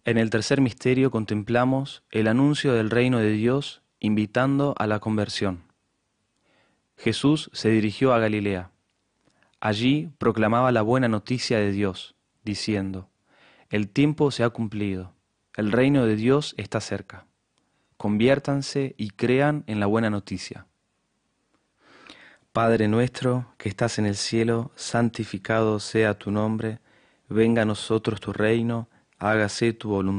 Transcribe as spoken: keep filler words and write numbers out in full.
En el tercer misterio contemplamos el anuncio del reino de Dios invitando a la conversión. Jesús se dirigió a Galilea. Allí proclamaba la buena noticia de Dios, diciendo: el tiempo se ha cumplido, el reino de Dios está cerca. Conviértanse y crean en la buena noticia. Padre nuestro que estás en el cielo, santificado sea tu nombre, venga a nosotros tu reino, hágase tu voluntad